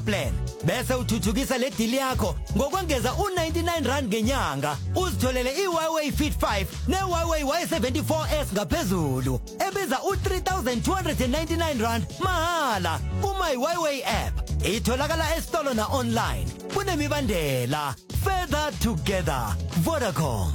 plan bese uthuthukisa le deal yakho ngokwengeza u99 ngenyanga uzitholele iHuawei Fit 5 neHuawei Y74s ngaphezulu ebiza u3299 mahala uma iHuawei app itholakala esitolo na online kunemibandela further together Vodacom.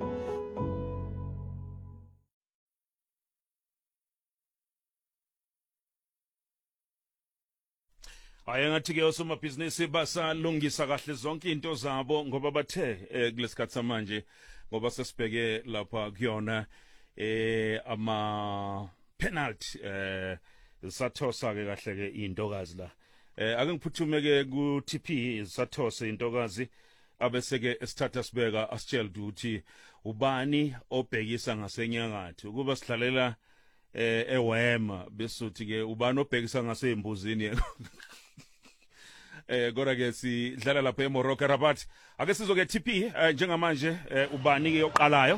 Ayengathi ke osomabhizinisi basalungisa kahle zonke into zabo ngoba bathe kulesikhathi samanje ngoba sesibheke lapha kuyona ama penalty sathosa ke kahle ke intokazi la ake ngiphuthume ke ku TP sathose intokazi abese ke esithatha sibeka asitshela ukuthi ubani obhekisa ngasenyakatho kuba sidlalela eWema besuthi ke ubani obhekisa ngasembuzini kodwa ke sidlala lapha eMorocco Rabat ake sizoke TP njengamanje ubani ke oqalayo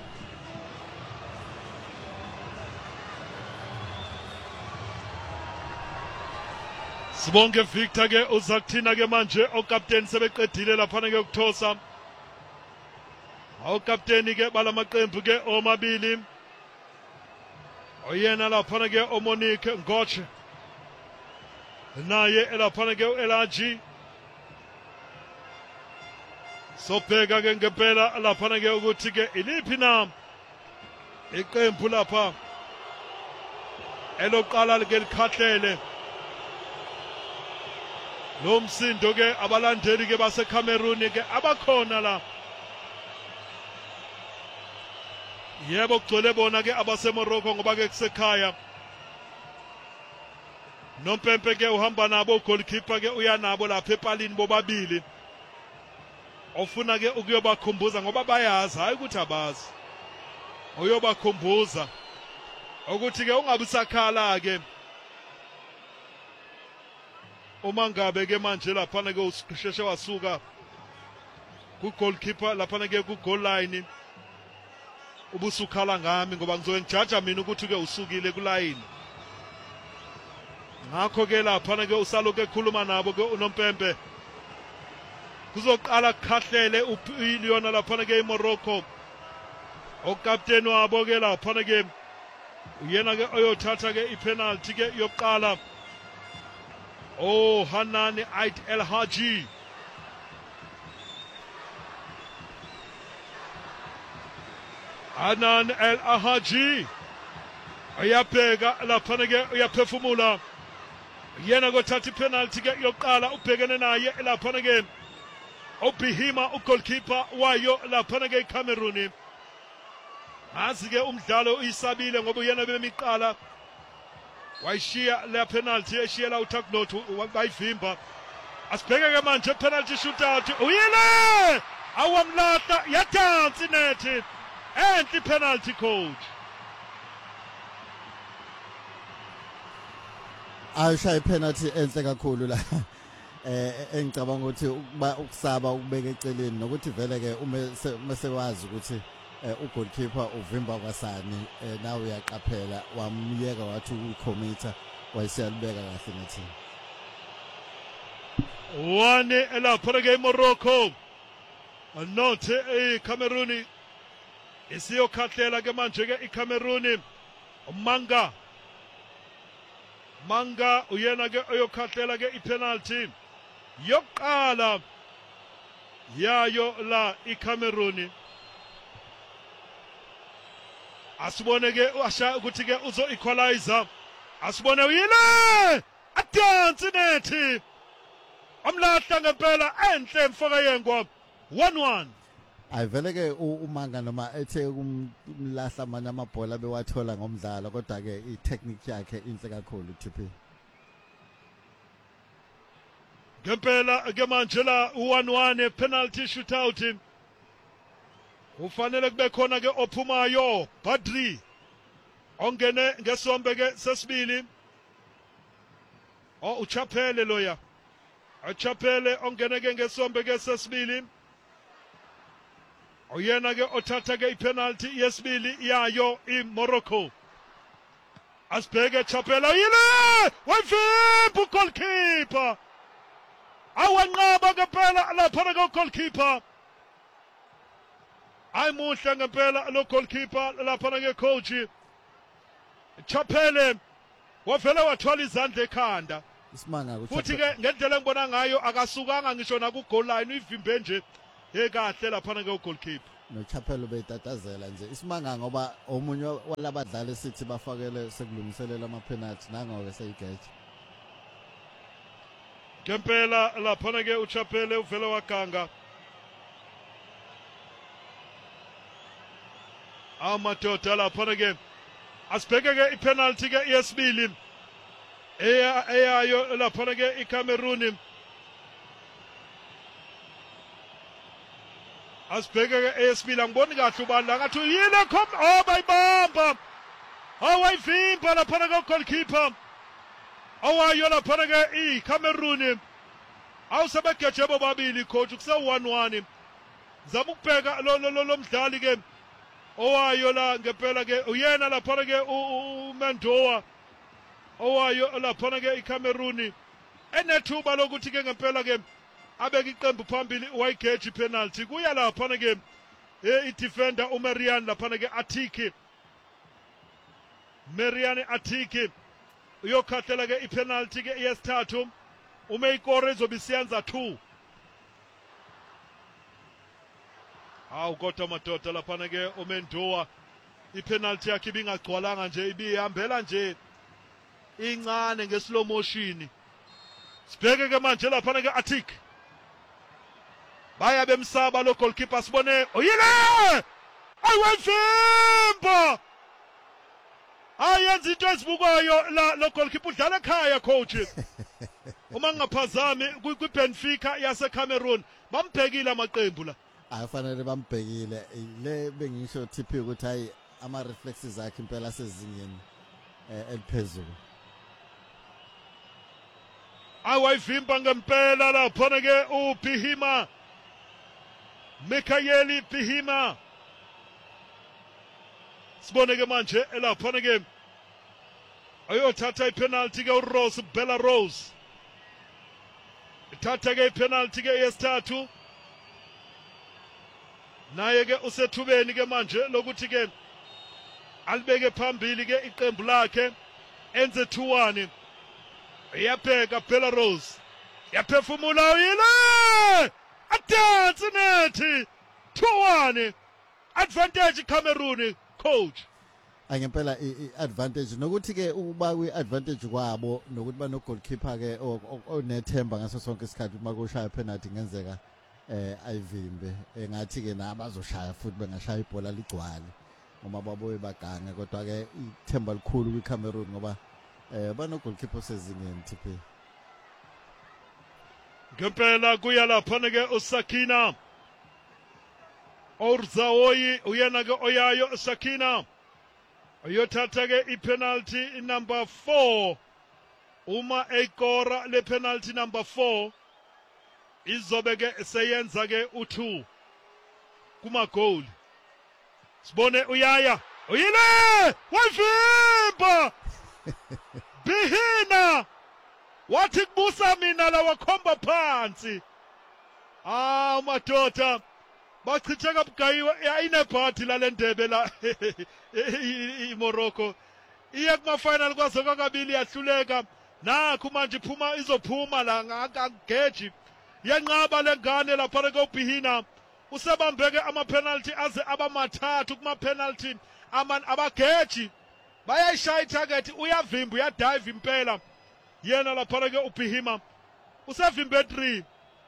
Sibonge Victor ke uzakuthina ke manje okapteni sebeqedile lapha ke ukuthosa okapteni ke balamaqembu ke omabili oyena lapha ke oMonique Ngoche naye elaphana ke uLG sobheka ke ngempela laphana ke ukuthi ke iliphi na iqembu lapha eloqala ke likhahlele lo msindo ke abalandeli ke base Cameroon ke abakhona la yebo kugcwele bona ke abase Morocco ngoba ke kusekhaya Nompempe ke uhamba nabo goalkeeper ke uyanabo lapha epalini bobabili ofuna ke ukuyobakhumbuza ngoba bayazi hayi ukuthi abazi uyobakhumbuza ukuthi ke ungabusakhala ke uma ngabe ke manje lapha ke usheshe wasuka ku goalkeeper lapha ke ku goal line ubusukhala ngami ngoba ngizoke ngijaja mina ukuthi ke usukile ku line ngakho ke lapha ke usaloke ekhuluma nabo ke uNompempe kuzoqala kukhahlele uPhiliyona lapha ke eMorocco okapteni wabo ke lapha ke uyena ke oyothatha ke ipenalty ke yokuqala Hanan Ait El Haji Hanan El Haji ayabheka lapha ke uyaphefumula yena kothatha ipenalty ke yokuqala ubhekene naye lapha ke uBhihima ugoalkeeper wayo lapha ke eCameroon azi ke umdlalo uyisabile ngoba uyena bemiqala wayishiya le penalty eshiyela uTaknot bayivimba asibheke ke manje penalty shootout uyele awamlahla yadansi nethi enhle penalty coach ayishaya ipenalty enhle kakhulu la engicabanga ukuthi ukusaba ukubeka eceleni nokuthi vele ke uma sewazi ukuthi ugoalkeeper uvimba kwasani nawe uyaqaphela wamyeka wathi ukukhomitha wayesiyalibeka kahle nethi one lapha ke eMorocco not eCameroon isiyokhahlela ke manje ke iCameroon Manga uyena ke oyokhahlela ke ipenalty yokuqala yayo la iCameroon asibone ke asha ukuthi ke uzo equalizer asibone uyile adansi nethi amlahla ngempela enhle mfoka yengwa 1-1 ayivele ke uManga noma ethe kumlahla amanye amabhola bewathola ngomdlalo kodwa ke itechnique yakhe inhle kakhulu TP ngempela ke manje la 1-1 penalty shootout ufanele kube khona ke ophumayo Badri ongene ngesombe ke sesibili uChapele loya uChapele ongene ke ngesombe ke sesibili uyena ke othatha ke ipenalty yesibili yayo iMorocco asibheke Chapele yile wavimba goalkeeper awanqaba ngempela lapha ke goalkeeper ayimuhle ngempela lo goalkeeper lapha ke coach Chapele wavela wathwala izandla ekhanda isimanga futhi ke ngendlela engibona ngayo akasukanga ngisho na ku goal line uyivimbe nje ekahle lapha ke goalkeeper noChapelo beyitatazela nje isimanga ngoba omunye walabadlali sithi bafakele sekulungiselela ama penalty nangoke seyigeje ngempela lapha ke uChapele uvela waganga amadoda lapha ke asibheke ke ipenalty ke yesibili eyayo lapha ke iCameroon asibheke ke eyesibili angiboni kahle ubani la ngathi yile bayibamba awayivimba lapha ke goalkeeper awayo lapha ke iCameroon awusebegeje bobabili coach kuse 1-1 zama ukubheka lo mdlali ke owayo la ngempela ke uyena lapha ke uMendoa owayo lapha ke iCameroon enethuba lokuthi ke ngempela ke abeka iqembu phambili wayigeje penalty kuya lapha ke i-defender uMarian lapha ke Atiki Marian Atiki uyokhathela ke ipenalty ke yesithathu uma ikore izobe isiyenza 2 awu kodwa madoda lapha ke uMendoa ipenalty yakhe ibingagcwalanga nje ibihambela nje incane ngeslow motion sibheke ke manje lapha ke Atiki baya bemsaba lo goalkeeper sibone oyile ayivimba ayenza into ezibukwayo la lo goalkeeper udlala ekhaya coach uma ngaphazami kwiBenfica yaseCameroon bambhekile amaqembu la afanele bambhekile le bengisho TP ukuthi hayi ama reflexes akhe impela sezingeni eliphezulu awayivimba ngempela lapha ke uBihima Mikhaeli Bihima sibone ke manje lapha ke ayothatha ipenalty ke uRose Bella Rose ithatha ke ipenalty ke yesithathu naye ke usethubeni ke manje lokuthi ke alibeke phambili ke iqembu lakhe enze 2-1 iyabheka Bella Rose yaphefumula uyile adansi nethi 2-1 advantage Cameroon coach angempela iadvantage nokuthi ke uba kwiadvantage kwabo nokuthi bano goalkeeper ke onethemba ngaso sonke isikhathi uma kushaya penalty ngenzeka ayivimbe engathi ke nabazoshaya futhi bengashaya ibhola ligcwale uma baboye bagange kodwa ke ithemba likhulu kwiCameroon ngoba bano goalkeeper sezingeni TP ngempela kuya lapha ke uSakina Orzaoyi uyena ke oyayo Sakina uyothatha ke ipenalty number 4 uma ekora le penalty number 4 izobe ke seyenza ke u2 kuma goal sibone uyaya uyile wavimba Bihina wathi kubusa mina la wakhomba phansi madoda bachitheka bugayiwe inebhadi la lendebe la iMorocco iye kuma final kwazo kakabili yahluleka nakho manje izophuma la ngageji yanqaba lengane lapha ke uBihina usebambeke ama penalty aze abamathathu kuma penalty abageji bayayishaya itarget uyavimba uyadive impela yena lapha ke uBihima usevimbe 3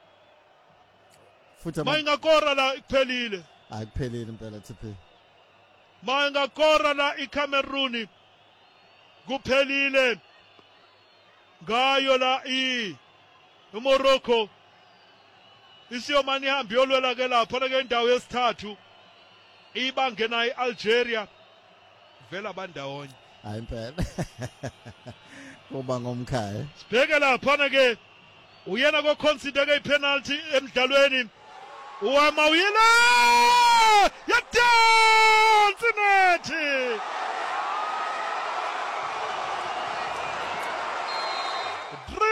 futhi mayingakora la ikuphelile akuphelile impela TP mayingakora la iCameroon kuphelile ngayo la iMorocco isiyomani ihambi yolwela ke lapha ke indawo yesithathu ibangena iAlgeria vela bandawonye hayi impela kuba ngomkhaya sibheke lapha ke uyena ko consider ke ipenalty emidlalweni uwamawile yadansi nethi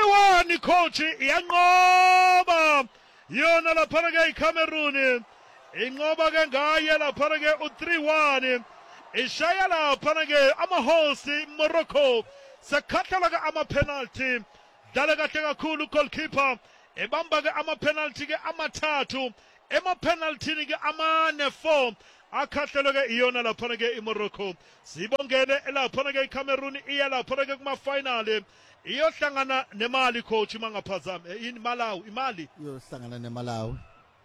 3-1 coach iyanqoba yona lapha ke iCameroon inqoba ke ngaye lapha ke u3-1 ishaya lapha ke ama-host Morocco sekhathala ke ama-penalty dlala kahle kakhulu goalkeeper ebamba ke ama-penalty ke amathathu ema-penalty ke amane-4 akhahlelwe ke iyona lapha ke iMorocco sibongele lapha ke iCameroon iya lapha ke kuma-final iyohlangana nemali coach mangaphazami yini imali iyohlangana nemalawi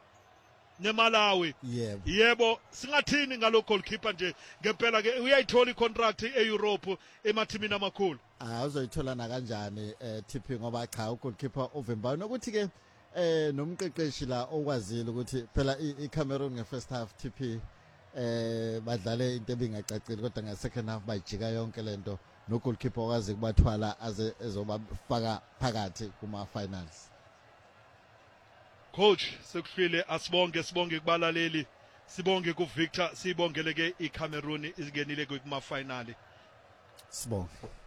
yebo singathini ngalo goalkeeper nje ngempela ke uyayithola icontract eEurope emathimini amakhulu uzoyithola na kanjani TP ngoba cha ugoalkeeper ovimbayo nokuthi ke nomqeqeshi la okwazile ukuthi phela iCameroon nge-first half TP badlale into ebingacacile kodwa nge-second half bayijika yonke lento no goalkeeper okwazi kubathwala aze ezobafaka phakathi kuma-finals. Coach sekufile sibonge kubalaleli sibonge kuVictor sibongele ke iCameroon izingenile kuma-final sibonge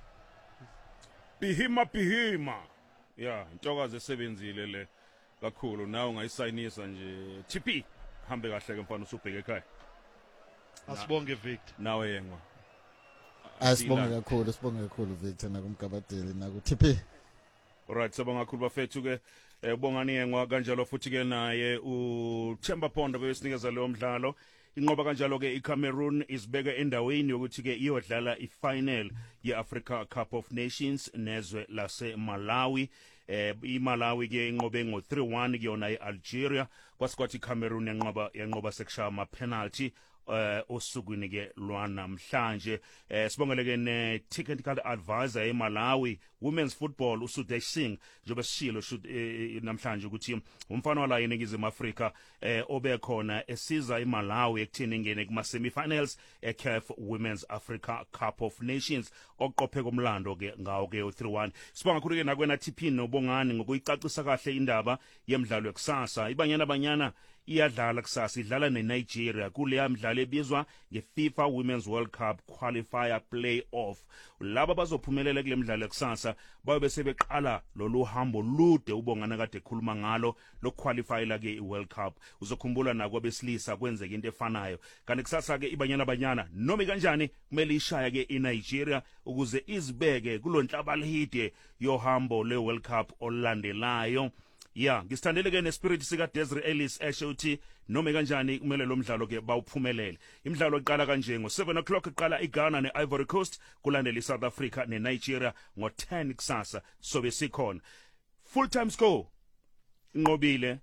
Bihima ya intokazi esebenzile le kakhulu nawe ungayisayinisa nje TP hambe kahle ke mfana usubheke ekhaya asibonge Victor nawe yengwa sibonge kakhulu Victor nakumgabadeli nakuTP. Alright sabonga kakhulu bafethu ke ubongani yengwa kanjalo futhi ke naye uThemba Ponda besinikeza lo mdlalo inqoba kanjalo ke iCameroon isibeka endaweni yokuthi ke iyodlala ifinal yeAfrica Cup of Nations nezwe lase Malawi iMalawi ke inqobe ngo3-1 kuyona iAlgeria kwasikwathi iCameroon yanqoba sekushaya ama penalty osukwini ke lwanamhlanje sibongele ke ne technical advisor eMalawi women's football uSudesh Singh njobe sishilo namhlanje ukuthi umfana wala eNingizimu Afrika obekhona esiza iMalawi ekuthini ingene kuma semifinals eCAF Women's Africa Cup of Nations oqophe komlando ke ngawo ke u3-1 sibonga kakhulu ke nakwena TP nobongani ngokuyicacisa kahle indaba yemidlalo yekusasa ibanyana iyadlala kusasa idlala neNigeria kuleya mdlalo ebizwa ngeFIFA Women's World Cup Qualifier Playoff laba bazophumelela kule mdlalo kusasa babe sebeqala lolu hambo lude ubongana kade ekhuluma ngalo loqualifyela ke iWorld Cup uzokhumbula nako besilisa kwenzeka into efanayo kanti kusasa ke ibanyana noma kanjani kumele ishaya ke iNigeria ukuze izibeke kulonhlabalihide yohambo leWorld Cup olandelayo. Yeah, ngisithandele ke nespirit sika Desiree Ellis eshothi noma kanjani kumele lo mdlalo ke bawuphumelele. Imidlalo iqala kanje ngo7 o'clock iqala iGhana neIvory Coast kulandela iSouth Africa neNigeria ngo10 kusasa sobe sikhona. Full time score inqobile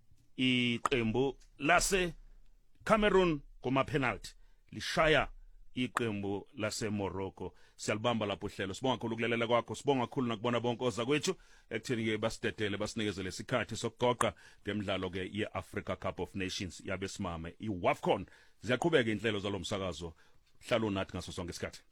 iqembu lase Cameroon kuma penalty lishaya iqembu lase Morocco. Siyalibamba lapho hlelo sibonga kakhulu ukulelela kwakho sibonga kakhulu nakubona bonke oza kwethu ekutheni ke basidedele basinikeze lesikhathi sokugoqa ngemidlalo ke yeAfrica Cup of Nations yabesimame iWAFCON ziyaqhubeka inhlelo zalomsakazo hlalo nathi ngaso sonke isikhathi.